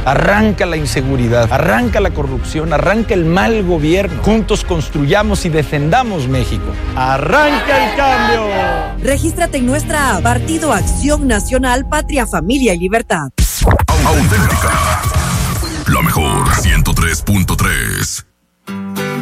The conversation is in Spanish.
Arranca la inseguridad, arranca la corrupción, arranca el mal gobierno. Juntos construyamos y defendamos México. ¡Arranca el cambio! Regístrate en nuestra app, Partido Acción Nacional, Patria, Familia y Libertad. Auténtico